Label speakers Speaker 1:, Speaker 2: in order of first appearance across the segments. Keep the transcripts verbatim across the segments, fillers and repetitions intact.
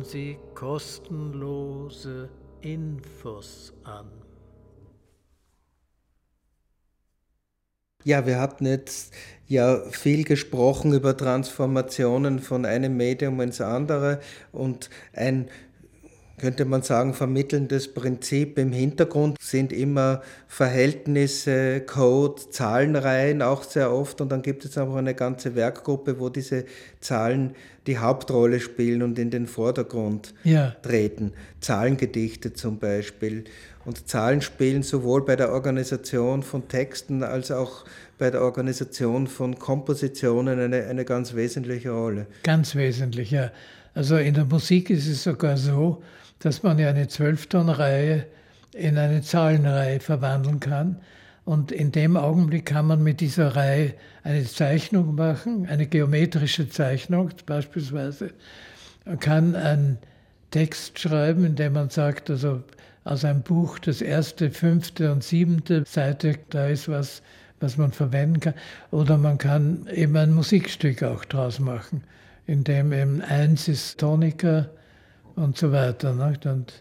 Speaker 1: Sie kostenlose Infos an.
Speaker 2: Ja, wir hatten jetzt ja viel gesprochen über Transformationen von einem Medium ins andere und ein, könnte man sagen, vermittelndes Prinzip im Hintergrund sind immer Verhältnisse, Code, Zahlenreihen auch sehr oft, und dann gibt es auch eine ganze Werkgruppe, wo diese Zahlen die Hauptrolle spielen und in den Vordergrund ja. treten. Zahlengedichte zum Beispiel. Und Zahlen spielen sowohl bei der Organisation von Texten als auch bei der Organisation von Kompositionen eine, eine ganz wesentliche Rolle.
Speaker 3: Ganz wesentlich, ja. Also in der Musik ist es sogar so, dass man ja eine Zwölftonreihe in eine Zahlenreihe verwandeln kann. Und in dem Augenblick kann man mit dieser Reihe eine Zeichnung machen, eine geometrische Zeichnung beispielsweise. Man kann einen Text schreiben, in dem man sagt, also aus einem Buch, das erste, fünfte und siebente Seite, da ist was, was man verwenden kann. Oder man kann eben ein Musikstück auch draus machen, in dem eben eins ist Tonika und so weiter. Nicht? Und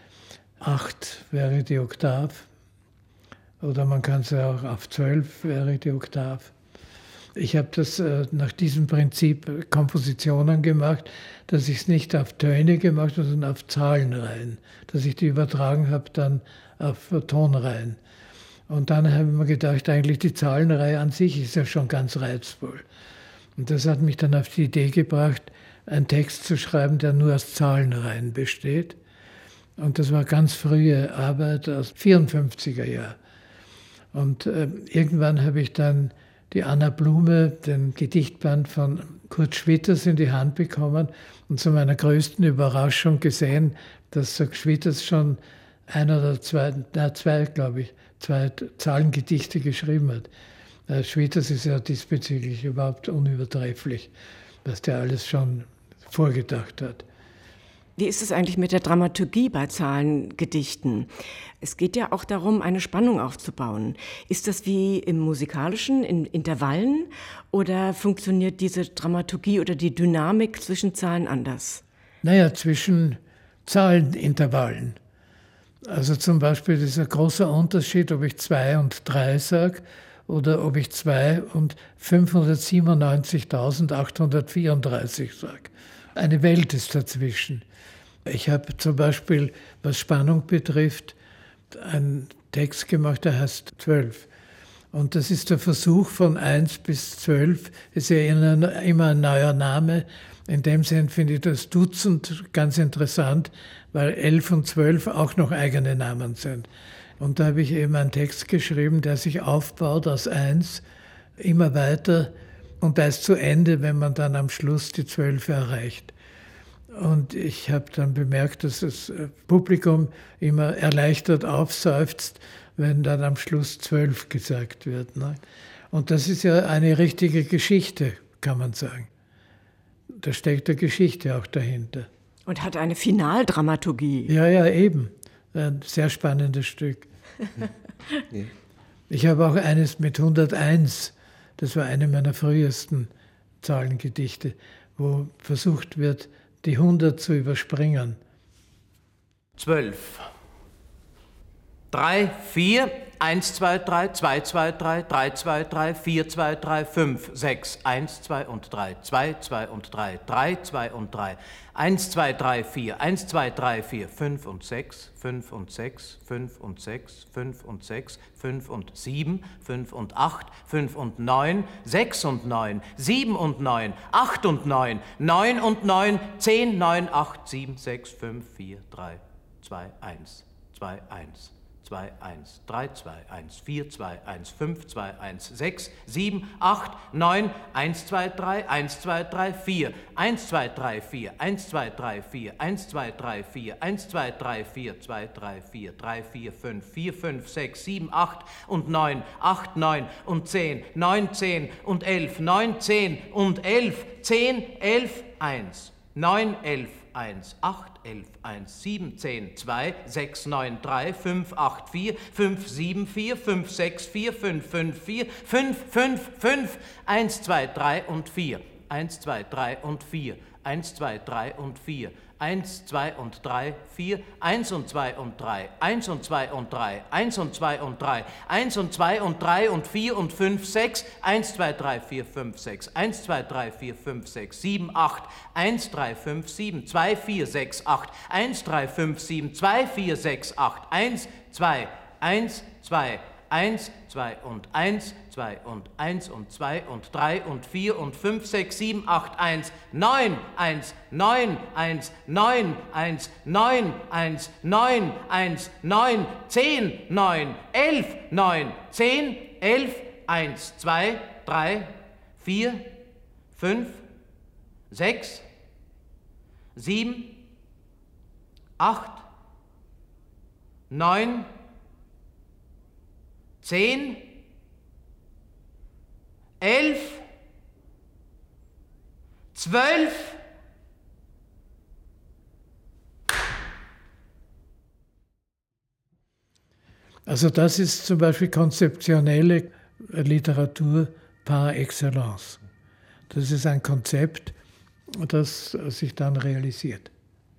Speaker 3: acht wäre die Oktav. Oder man kann es ja auch auf zwölf wäre die Oktav. Ich habe das äh, nach diesem Prinzip Kompositionen gemacht, dass ich es nicht auf Töne gemacht habe, sondern auf Zahlenreihen. Dass ich die übertragen habe dann auf Tonreihen. Und dann habe ich mir gedacht, eigentlich die Zahlenreihe an sich ist ja schon ganz reizvoll. Und das hat mich dann auf die Idee gebracht, einen Text zu schreiben, der nur aus Zahlenreihen besteht. Und das war ganz frühe Arbeit aus vierundfünfziger Jahren. Und äh, irgendwann habe ich dann die Anna Blume, den Gedichtband von Kurt Schwitters, in die Hand bekommen und zu meiner größten Überraschung gesehen, dass Schwitters schon ein oder zwei, na zwei, glaube ich, zwei Zahlengedichte geschrieben hat. Äh, Schwitters ist ja diesbezüglich überhaupt unübertrefflich, was der alles schon vorgedacht hat.
Speaker 4: Wie ist es eigentlich mit der Dramaturgie bei Zahlengedichten? Es geht ja auch darum, eine Spannung aufzubauen. Ist das wie im Musikalischen, in Intervallen, oder funktioniert diese Dramaturgie oder die Dynamik zwischen Zahlen anders?
Speaker 3: Naja, zwischen Zahlenintervallen. Also zum Beispiel ist ein großer Unterschied, ob ich zwei und drei sage oder ob ich zwei und fünfhundertsiebenundneunzigtausendachthundertvierunddreißig sage. Eine Welt ist dazwischen. Ich habe zum Beispiel, was Spannung betrifft, einen Text gemacht, der heißt zwölf. Und das ist der Versuch von eins bis zwölf, ist ja immer ein neuer Name. In dem Sinn finde ich das Dutzend ganz interessant, weil elf und zwölf auch noch eigene Namen sind. Und da habe ich eben einen Text geschrieben, der sich aufbaut aus eins, immer weiter, und der ist zu Ende, wenn man dann am Schluss die zwölf erreicht. Und ich habe dann bemerkt, dass das Publikum immer erleichtert aufseufzt, wenn dann am Schluss zwölf gesagt wird. Ne? Und das ist ja eine richtige Geschichte, kann man sagen. Da steckt eine Geschichte auch dahinter.
Speaker 4: Und hat eine Finaldramaturgie.
Speaker 3: Ja, ja, eben. Ein sehr spannendes Stück. Ich habe auch eines mit hunderteins, das war eine meiner frühesten Zahlengedichte, wo versucht wird, die hundert zu überspringen.
Speaker 1: Zwölf. Drei, vier, eins, zwei, drei, zwei, zwei, drei, drei, zwei, drei, vier, zwei, drei, fünf, sechs, eins, zwei und drei, zwei, zwei und drei, drei, zwei und drei, eins, zwei, drei, vier, eins, zwei, drei, vier, fünf und sechs, fünf und sechs, fünf und sechs, fünf und sechs, fünf und sieben, fünf und acht, fünf und neun, sechs und neun, sieben und neun, acht und neun, neun und neun, zehn, neun, acht, sieben, sechs, fünf, vier, drei, zwei, eins, zwei, eins. zwei, eins, drei, zwei, eins, vier, zwei, eins, fünf, zwei, eins, sechs, sieben, acht, neun, eins, zwei, drei, eins, zwei, drei, vier, eins, zwei, drei, vier, eins, zwei, drei, vier, eins, zwei, drei, vier, eins, zwei, drei, vier, zwei, drei, vier, drei, vier, fünf, vier, fünf, sechs, sieben, acht und neun, acht, neun und zehn, neun, zehn und elf, neun, zehn und elf, zehn, elf, eins, neun, elf, eins, acht, elf, eins, sieben, zehn, zwei, sechs, neun, drei, fünf, acht, vier, fünf, sieben, vier, fünf, sechs, vier, fünf, fünf, vier, fünf, fünf, fünf, eins, zwei, drei und vier, eins, zwei, drei und vier, eins, zwei, drei und vier, eins, zwei und drei, vier, eins und zwei und drei, eins und zwei und drei, eins und zwei und drei, eins und zwei und drei und vier und fünf, sechs, eins, zwei, drei, vier, fünf, sechs, eins, zwei, drei, vier, fünf, sechs, sieben, acht, eins, drei, fünf, sieben, zwei, vier, sechs, acht, eins, drei, fünf, sieben, zwei, vier, sechs, acht, eins, zwei, eins, zwei, eins, zwei und eins, zwei und eins und zwei und drei und vier und fünf, sechs, sieben, acht, eins, neun, eins, neun, eins, neun, eins, neun, eins, neun, eins, neun, zehn, neun, elf, neun, zehn, elf, eins, zwei, drei, vier, fünf, sechs, sieben, acht, neun, zehn, elf, zwölf,
Speaker 3: also das ist zum Beispiel konzeptionelle Literatur par excellence. Das ist ein Konzept, das sich dann realisiert.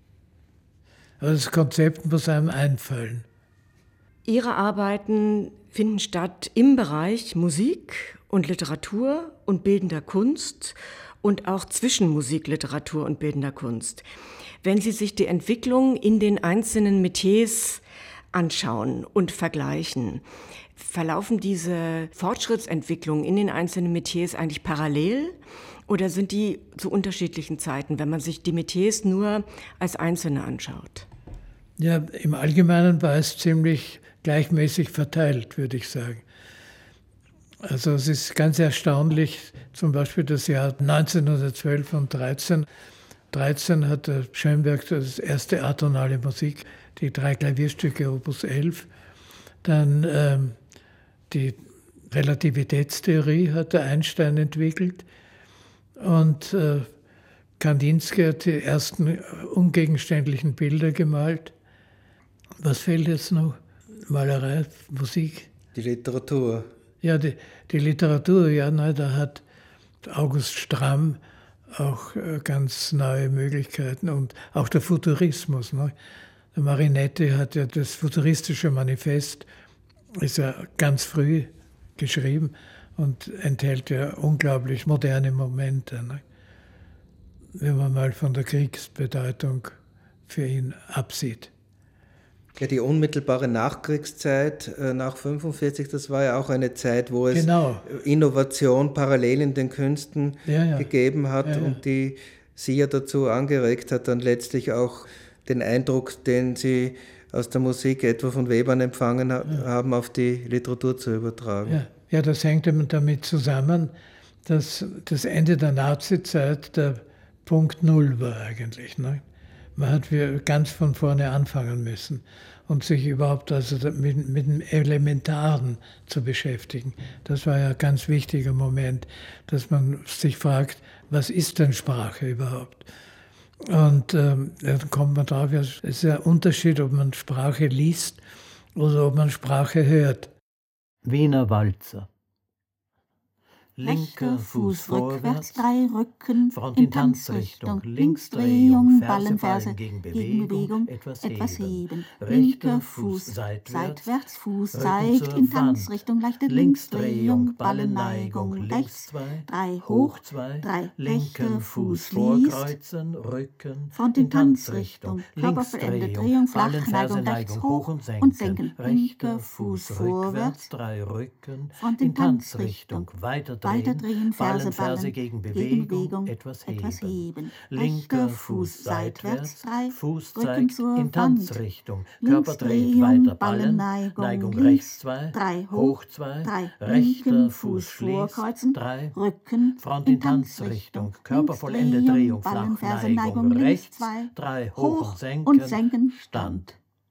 Speaker 3: Also das Konzept muss einem einfallen.
Speaker 4: Ihre Arbeiten finden statt im Bereich Musik und Literatur und bildender Kunst und auch zwischen Musik, Literatur und bildender Kunst. Wenn Sie sich die Entwicklung in den einzelnen Metiers anschauen und vergleichen, verlaufen diese Fortschrittsentwicklungen in den einzelnen Metiers eigentlich parallel oder sind die zu unterschiedlichen Zeiten, wenn man sich die Metiers nur als einzelne anschaut?
Speaker 3: Ja, im Allgemeinen war es ziemlich gleichmäßig verteilt, würde ich sagen. Also es ist ganz erstaunlich, zum Beispiel das Jahr neunzehnhundertzwölf und dreizehn. dreizehn hat der Schönberg das erste atonale Musik, die drei Klavierstücke Opus elf. Dann ähm, die Relativitätstheorie hat der Einstein entwickelt. Und äh, Kandinsky hat die ersten ungegenständlichen Bilder gemalt. Was fehlt jetzt noch? Malerei, Musik?
Speaker 2: Die Literatur.
Speaker 3: Ja, die, die Literatur, ja, ne, da hat August Stramm auch äh, ganz neue Möglichkeiten und auch der Futurismus. Ne? Der Marinetti hat ja das futuristische Manifest, ist ja ganz früh geschrieben und enthält ja unglaublich moderne Momente. Ne? Wenn man mal von der Kriegsbedeutung für ihn absieht.
Speaker 2: Ja, die unmittelbare Nachkriegszeit äh, nach fünfundvierzig, das war ja auch eine Zeit, wo es
Speaker 3: genau.
Speaker 2: Innovation parallel in den Künsten
Speaker 3: ja, ja.
Speaker 2: gegeben hat ja, ja. und die sie ja dazu angeregt hat, dann letztlich auch den Eindruck, den sie aus der Musik etwa von Webern empfangen ha- ja. haben, auf die Literatur zu übertragen.
Speaker 3: Ja. ja, das hängt eben damit zusammen, dass das Ende der Nazizeit der Punkt Null war eigentlich. Ne? Man hat ganz von vorne anfangen müssen und sich überhaupt also mit, mit dem Elementaren zu beschäftigen. Das war ja ein ganz wichtiger Moment, dass man sich fragt, was ist denn Sprache überhaupt? Und ähm, dann kommt man drauf, es ist ein Unterschied, ob man Sprache liest oder ob man Sprache hört.
Speaker 5: Wiener Walzer. Linker Fuß rückwärts, drei Rücken, Front in Tanzrichtung, Linksdrehung, Ballenferse, gegen Bewegung, etwas heben. Linker Fuß seitwärts, Fuß zeigt in Tanzrichtung, leichte Linksdrehung, Ballenneigung, rechts, drei hoch, drei linken Fuß vorkreuzen, Rücken, Front in Tanzrichtung, Körpervollende Drehung, Flachneigung, rechts hoch und senken. Linker Fuß vorwärts, drei Rücken, Front in Tanzrichtung, weiter Weiterdrehen, Ferse, Ballen, gegen Bewegung, gegen Bewegung etwas, heben. etwas heben. Linker Fuß seitwärts, drei, Fuß zeigt in Tanzrichtung, Körper dreht weiter, Ballen, Neigung, Neigung rechts zwei, drei, hoch zwei, drei, rechter Fuß schließt, drei, Rücken, Front in Tanzrichtung, Körper vollende Drehung, flach, Neigung, rechts, drei, hoch und senken, und senken, Stand.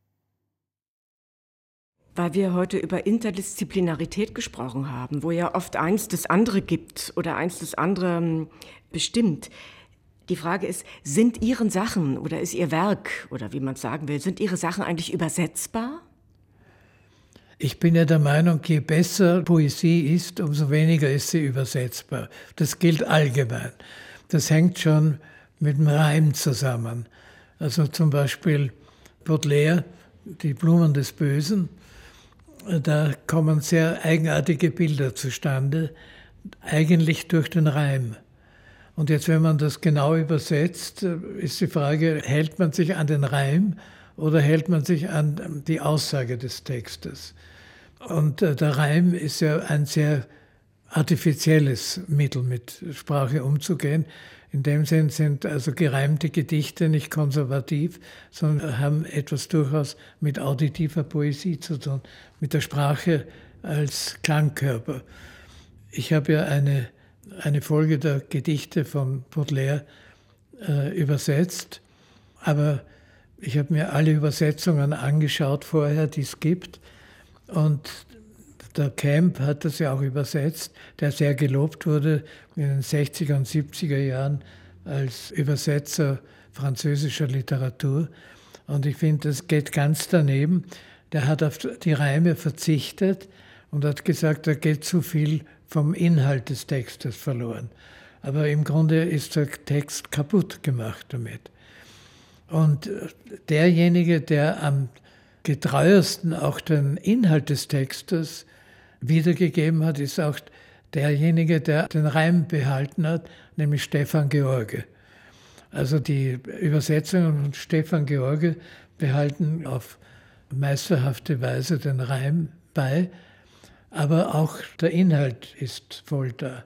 Speaker 4: Weil wir heute über Interdisziplinarität gesprochen haben, wo ja oft eins das andere gibt oder eins das andere bestimmt. Die Frage ist, sind Ihre Sachen oder ist Ihr Werk, oder wie man es sagen will, sind Ihre Sachen eigentlich übersetzbar?
Speaker 3: Ich bin ja der Meinung, je besser Poesie ist, umso weniger ist sie übersetzbar. Das gilt allgemein. Das hängt schon mit dem Reim zusammen. Also zum Beispiel Baudelaire, die Blumen des Bösen, da kommen sehr eigenartige Bilder zustande, eigentlich durch den Reim. Und jetzt, wenn man das genau übersetzt, ist die Frage, hält man sich an den Reim oder hält man sich an die Aussage des Textes? Und der Reim ist ja ein sehr artifizielles Mittel, mit Sprache umzugehen. In dem Sinn sind also gereimte Gedichte nicht konservativ, sondern haben etwas durchaus mit auditiver Poesie zu tun, mit der Sprache als Klangkörper. Ich habe ja eine, eine Folge der Gedichte von Baudelaire äh, übersetzt, aber ich habe mir alle Übersetzungen angeschaut vorher, die es gibt. Und der Camp hat das ja auch übersetzt, der sehr gelobt wurde in den sechziger und siebziger Jahren als Übersetzer französischer Literatur. Und ich finde, das geht ganz daneben. Der hat auf die Reime verzichtet und hat gesagt, da geht zu viel vom Inhalt des Textes verloren. Aber im Grunde ist der Text kaputt gemacht damit. Und derjenige, der am getreuesten auch den Inhalt des Textes wiedergegeben hat, ist auch derjenige, der den Reim behalten hat, nämlich Stefan George. Also die Übersetzungen von Stefan George behalten auf meisterhafte Weise den Reim bei, aber auch der Inhalt ist voll da.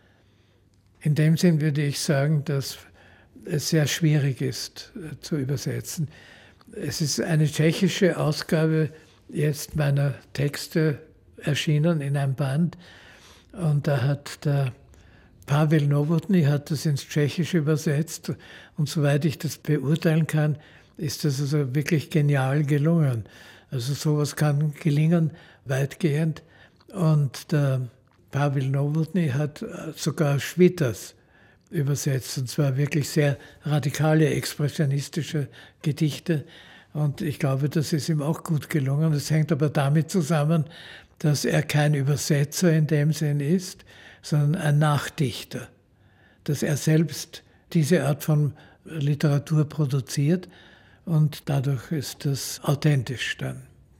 Speaker 3: In dem Sinn würde ich sagen, dass es sehr schwierig ist zu übersetzen. Es ist eine tschechische Ausgabe jetzt meiner Texte erschienen in einem Band und da hat der Pavel Novotny hat das ins Tschechische übersetzt und soweit ich das beurteilen kann, ist das also wirklich genial gelungen. Also sowas kann gelingen, weitgehend. Und der Pavel Novotny hat sogar Schwitters übersetzt, und zwar wirklich sehr radikale, expressionistische Gedichte. Und ich glaube, das ist ihm auch gut gelungen. Das hängt aber damit zusammen, dass er kein Übersetzer in dem Sinn ist, sondern ein Nachdichter. Dass er selbst diese Art von Literatur produziert und dadurch ist das authentisch dann.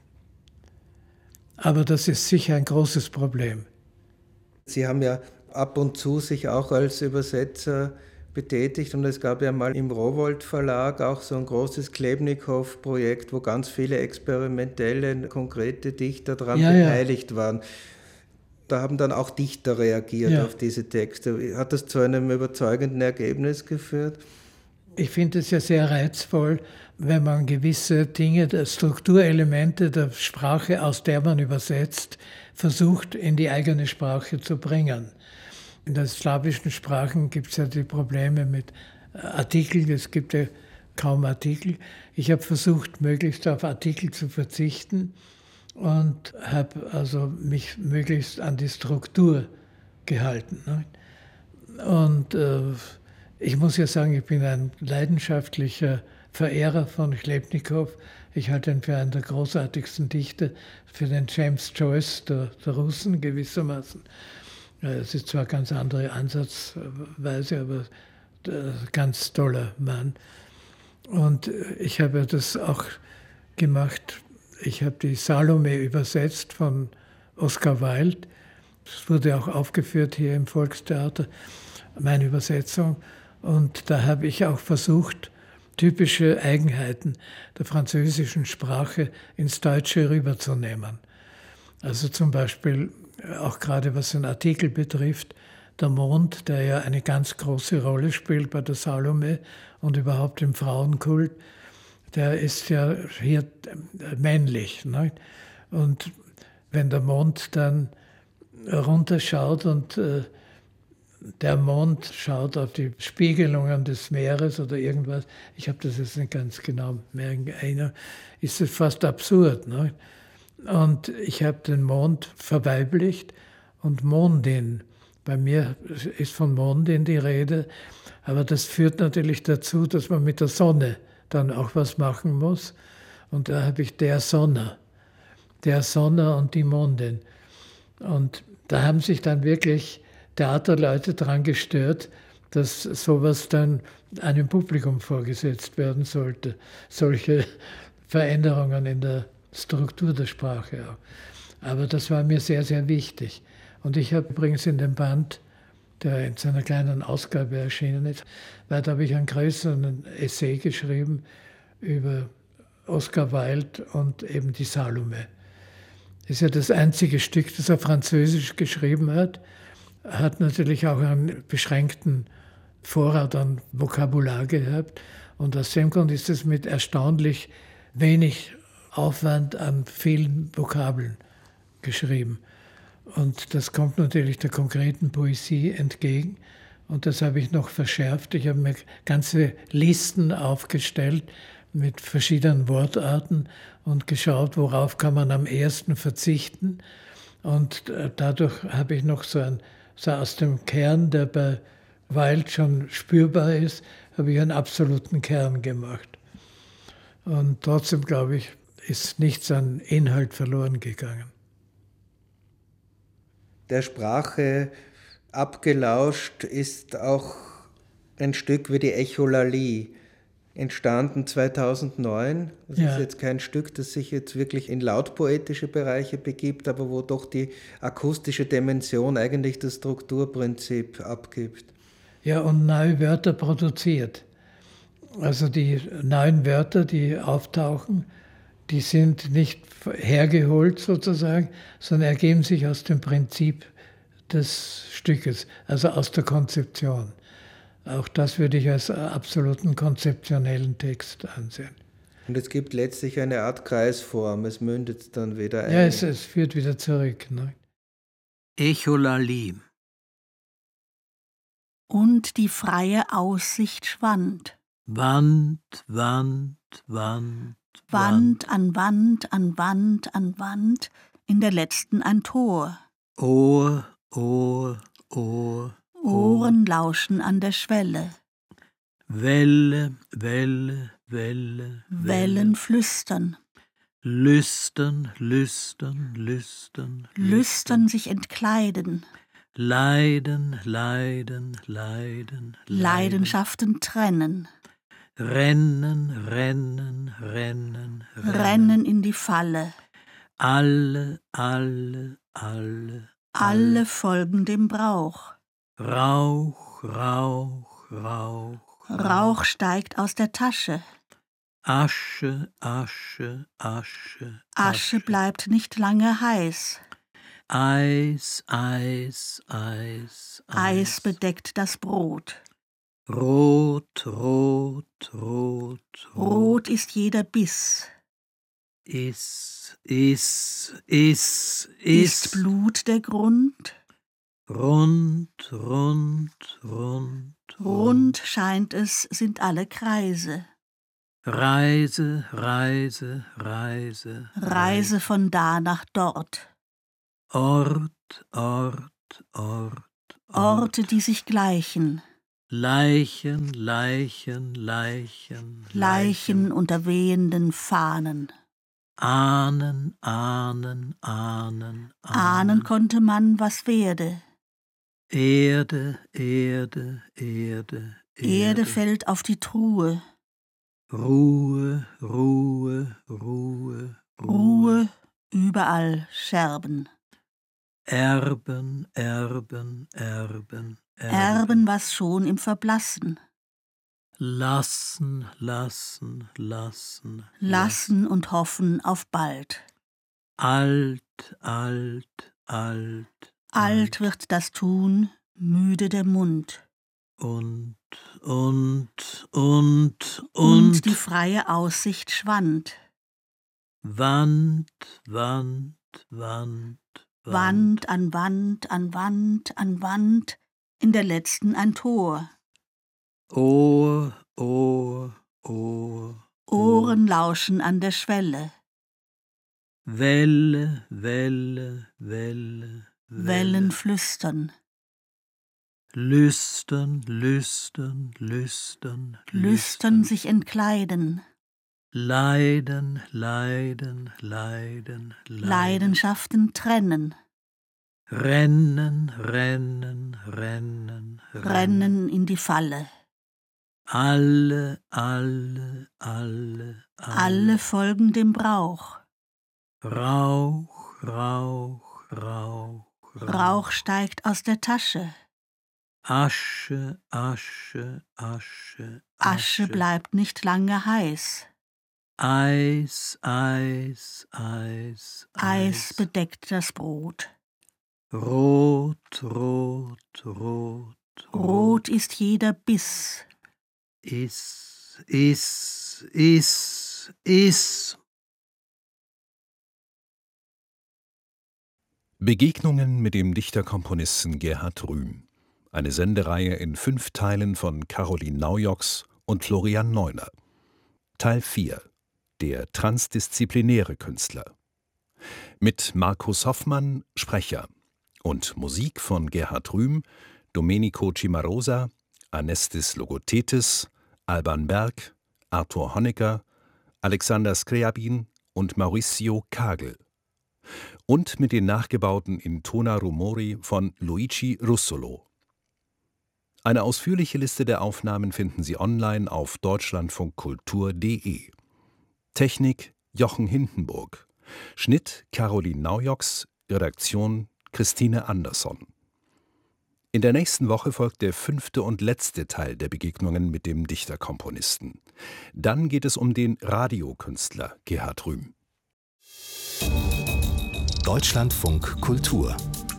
Speaker 3: Aber das ist sicher ein großes Problem.
Speaker 2: Sie haben ja ab und zu sich auch als Übersetzer betätigt und es gab ja mal im Rowohlt Verlag auch so ein großes Klebnikow-Projekt, wo ganz viele experimentelle, konkrete Dichter daran ja, beteiligt ja. waren. Da haben dann auch Dichter reagiert ja. auf diese Texte. Hat das zu einem überzeugenden Ergebnis geführt?
Speaker 3: Ich finde es ja sehr reizvoll, wenn man gewisse Dinge, Strukturelemente der Sprache, aus der man übersetzt, versucht, in die eigene Sprache zu bringen. In den slawischen Sprachen gibt es ja die Probleme mit Artikeln, es gibt ja kaum Artikel. Ich habe versucht, möglichst auf Artikel zu verzichten und habe also mich möglichst an die Struktur gehalten. Und äh, ich muss ja sagen, ich bin ein leidenschaftlicher Verehrer von Chlebnikow. Ich halte ihn für einen der großartigsten Dichter, für den James Joyce der, der Russen gewissermaßen. Es ist zwar eine ganz andere Ansatzweise, aber ein ganz toller Mann. Und ich habe das auch gemacht. Ich habe die Salome übersetzt von Oscar Wilde. Das wurde auch aufgeführt hier im Volkstheater, meine Übersetzung. Und da habe ich auch versucht, typische Eigenheiten der französischen Sprache ins Deutsche rüberzunehmen. Also zum Beispiel, auch gerade was den Artikel betrifft, der Mond, der ja eine ganz große Rolle spielt bei der Salome und überhaupt im Frauenkult, der ist ja hier männlich. Ne? Und wenn der Mond dann runterschaut und äh, der Mond schaut auf die Spiegelungen des Meeres oder irgendwas, ich habe das jetzt nicht ganz genau mehr erinnert, ist es fast absurd. Ne? Und ich habe den Mond verweiblicht und Mondin. Bei mir ist von Mondin die Rede, aber das führt natürlich dazu, dass man mit der Sonne dann auch was machen muss. Und da habe ich der Sonne, der Sonne und die Mondin. Und da haben sich dann wirklich Theaterleute daran gestört, dass sowas dann einem Publikum vorgesetzt werden sollte. Solche Veränderungen in der Struktur der Sprache auch. Aber das war mir sehr, sehr wichtig. Und ich habe übrigens in dem Band, der in seiner kleinen Ausgabe erschienen ist, weil da habe ich einen größeren Essay geschrieben über Oscar Wilde und eben die Salome. Das ist ja das einzige Stück, das er französisch geschrieben hat. Er hat natürlich auch einen beschränkten Vorrat an Vokabular gehabt. Und aus dem Grund ist es mit erstaunlich wenig Aufwand an vielen Vokabeln geschrieben. Und das kommt natürlich der konkreten Poesie entgegen. Und das habe ich noch verschärft. Ich habe mir ganze Listen aufgestellt mit verschiedenen Wortarten und geschaut, worauf kann man am ehesten verzichten. Und dadurch habe ich noch so, ein, so aus dem Kern, der bei Wilde schon spürbar ist, habe ich einen absoluten Kern gemacht. Und trotzdem, glaube ich, ist nichts an Inhalt verloren gegangen.
Speaker 2: Der Sprache abgelauscht ist auch ein Stück wie die Echolalie, entstanden zweitausendneun. Das ja. ist jetzt kein Stück, das sich jetzt wirklich in lautpoetische Bereiche begibt, aber wo doch die akustische Dimension eigentlich das Strukturprinzip abgibt.
Speaker 3: Ja, und neue Wörter produziert. Also die neuen Wörter, die auftauchen, die sind nicht hergeholt sozusagen, sondern ergeben sich aus dem Prinzip des Stückes, also aus der Konzeption. Auch das würde ich als absoluten konzeptionellen Text ansehen.
Speaker 2: Und es gibt letztlich eine Art Kreisform, es mündet dann wieder ein.
Speaker 3: Ja, es, es führt wieder zurück. Ne?
Speaker 1: Echolalie.
Speaker 5: Und die freie Aussicht schwand.
Speaker 1: Wand, Wand, Wand,
Speaker 5: Wand an Wand, an Wand, an Wand, in der letzten ein Tor.
Speaker 1: Ohr, Ohr, Ohr.
Speaker 5: Ohren lauschen an der Schwelle.
Speaker 1: Welle, Welle, Welle.
Speaker 5: Wellen flüstern.
Speaker 1: Lüstern, lüstern, lüstern.
Speaker 5: Lüstern sich entkleiden.
Speaker 1: Leiden, leiden, leiden.
Speaker 5: Leidenschaften trennen.
Speaker 1: Rennen, rennen, rennen, rennen.
Speaker 5: Rennen in die Falle.
Speaker 1: Alle, alle, alle.
Speaker 5: Alle folgen dem Brauch.
Speaker 1: Rauch, Rauch, Rauch.
Speaker 5: Rauch steigt aus der Tasche.
Speaker 1: Asche, Asche, Asche.
Speaker 5: Asche bleibt nicht lange heiß.
Speaker 1: Eis, Eis, Eis.
Speaker 5: Eis bedeckt das Brot.
Speaker 1: Rot, rot, rot.
Speaker 5: Rot ist jeder Biss.
Speaker 1: Is, is, is, is.
Speaker 5: Ist Blut der Grund?
Speaker 1: Rund, rund, rund.
Speaker 5: Rund scheint es, sind alle Kreise.
Speaker 1: Reise, Reise, Reise.
Speaker 5: Reise von da nach dort.
Speaker 1: Ort, Ort, Ort.
Speaker 5: Orte, die sich gleichen.
Speaker 1: Leichen, Leichen, Leichen.
Speaker 5: Leichen unter wehenden Fahnen.
Speaker 1: Ahnen, ahnen, ahnen, ahnen.
Speaker 5: Ahnen konnte man, was werde.
Speaker 1: Erde, Erde, Erde, Erde.
Speaker 5: Erde fällt auf die Truhe.
Speaker 1: Ruhe, Ruhe, Ruhe,
Speaker 5: Ruhe, überall Scherben.
Speaker 1: Erben, Erben, Erben, Erben.
Speaker 5: Erben, was schon im Verblassen.
Speaker 1: Lassen, lassen, lassen.
Speaker 5: Lassen und hoffen auf bald.
Speaker 1: Alt, alt, alt.
Speaker 5: Alt wird das Tun, müde der Mund.
Speaker 1: Und, und, und, und.
Speaker 5: Und die freie Aussicht schwand.
Speaker 1: Wand, Wand, Wand, Wand.
Speaker 5: Wand an Wand, an Wand, an Wand, in der letzten ein Tor.
Speaker 1: Ohr, Ohr, Ohr.
Speaker 5: Ohren lauschen an der Schwelle.
Speaker 1: Welle, Welle, Welle.
Speaker 5: Wellen flüstern.
Speaker 1: Lüstern, lüstern, lüstern.
Speaker 5: Lüstern sich entkleiden.
Speaker 1: Leiden, leiden, leiden, leiden.
Speaker 5: Leidenschaften trennen.
Speaker 1: Rennen, rennen, rennen.
Speaker 5: rennen in die Falle.
Speaker 6: Alle, alle, alle, alle.
Speaker 5: Alle folgen dem Brauch.
Speaker 6: Rauch, Rauch, Rauch, Rauch.
Speaker 5: Rauch steigt aus der Tasche.
Speaker 6: Asche, Asche, Asche, Asche.
Speaker 5: Asche bleibt nicht lange heiß.
Speaker 6: Eis, Eis, Eis,
Speaker 5: Eis
Speaker 6: Eis.
Speaker 5: bedeckt das Brot.
Speaker 6: Rot, rot, rot.
Speaker 5: Rot ist jeder Biss.
Speaker 6: Iss, iss, iss, iss.
Speaker 7: Begegnungen mit dem Dichterkomponisten Gerhard Rühm. Eine Sendereihe in fünf Teilen von Caroline Naujoks und Florian Neuner. Teil vier. Der transdisziplinäre Künstler. Mit Markus Hoffmann, Sprecher. Und Musik von Gerhard Rühm, Domenico Cimarosa, Anestis Logothetis, Alban Berg, Arthur Honecker, Alexander Scriabin und Mauricio Kagel. Und mit den nachgebauten Intona Rumori von Luigi Russolo. Eine ausführliche Liste der Aufnahmen finden Sie online auf deutschlandfunkkultur punkt de. Technik Jochen Hindenburg. Schnitt Caroline Naujoks. Redaktion Christine Andersson. In der nächsten Woche folgt der fünfte und letzte Teil der Begegnungen mit dem Dichterkomponisten. Dann geht es um den Radiokünstler Gerhard Rühm.
Speaker 8: Deutschlandfunk Kultur.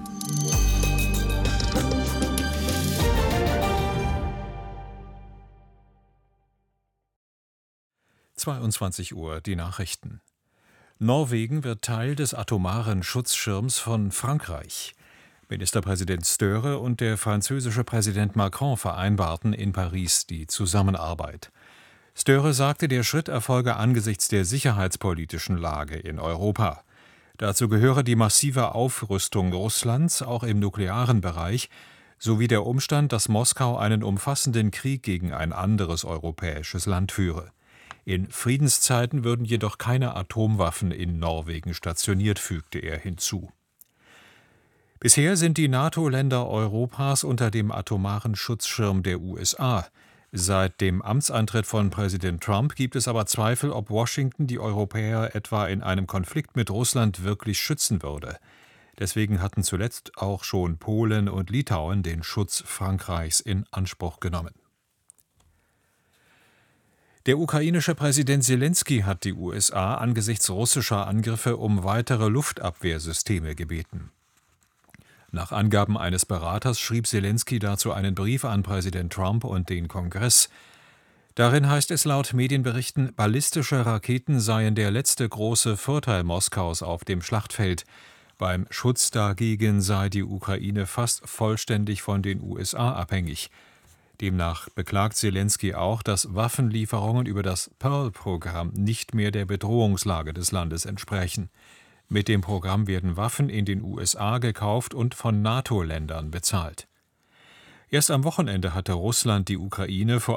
Speaker 9: zweiundzwanzig Uhr, die Nachrichten. Norwegen wird Teil des atomaren Schutzschirms von Frankreich. Ministerpräsident Støre und der französische Präsident Macron vereinbarten in Paris die Zusammenarbeit. Støre sagte, der Schritt erfolge angesichts der sicherheitspolitischen Lage in Europa. Dazu gehöre die massive Aufrüstung Russlands, auch im nuklearen Bereich, sowie der Umstand, dass Moskau einen umfassenden Krieg gegen ein anderes europäisches Land führe. In Friedenszeiten würden jedoch keine Atomwaffen in Norwegen stationiert, fügte er hinzu. Bisher sind die NATO-Länder Europas unter dem atomaren Schutzschirm der U S A. Seit dem Amtsantritt von Präsident Trump gibt es aber Zweifel, ob Washington die Europäer etwa in einem Konflikt mit Russland wirklich schützen würde. Deswegen hatten zuletzt auch schon Polen und Litauen den Schutz Frankreichs in Anspruch genommen. Der ukrainische Präsident Selenskyj hat die U S A angesichts russischer Angriffe um weitere Luftabwehrsysteme gebeten. Nach Angaben eines Beraters schrieb Selenskyj dazu einen Brief an Präsident Trump und den Kongress. Darin heißt es laut Medienberichten, ballistische Raketen seien der letzte große Vorteil Moskaus auf dem Schlachtfeld. Beim Schutz dagegen sei die Ukraine fast vollständig von den U S A abhängig. Demnach beklagt Selenskyj auch, dass Waffenlieferungen über das Pearl-Programm nicht mehr der Bedrohungslage des Landes entsprechen. Mit dem Programm werden Waffen in den U S A gekauft und von NATO-Ländern bezahlt. Erst am Wochenende hatte Russland die Ukraine vor